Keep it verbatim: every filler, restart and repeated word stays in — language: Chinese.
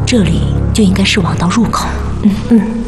这里就应该是网道入口。嗯嗯。